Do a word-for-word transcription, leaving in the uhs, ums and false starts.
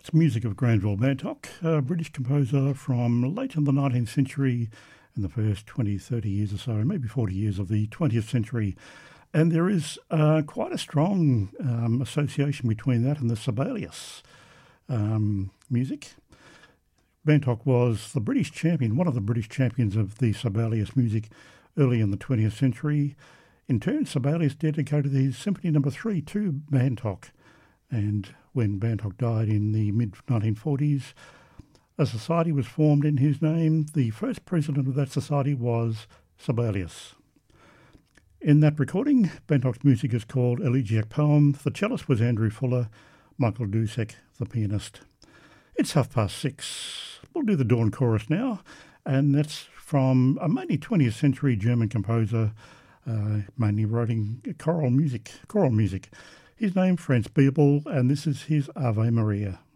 Music of Granville Bantock, a British composer from late in the nineteenth century and the first twenty, thirty years or so, maybe forty years of the twentieth century. And there is uh, quite a strong um, association between that and the Sibelius um, music. Bantock was the British champion, one of the British champions of the Sibelius music early in the twentieth century. In turn, Sibelius dedicated his Symphony Number Three to Bantock. And when Bantock died in the mid nineteen forties, a society was formed in his name. The first president of that society was Sibelius. In that recording, Bantock's music is called Elegiac Poem. The cellist was Andrew Fuller, Michael Dusek, the pianist. It's half past six. We'll do the Dawn Chorus now, and that's from a mainly twentieth century German composer, uh, mainly writing choral music. Choral music. His name, Franz Biebel, and this is his Ave Maria.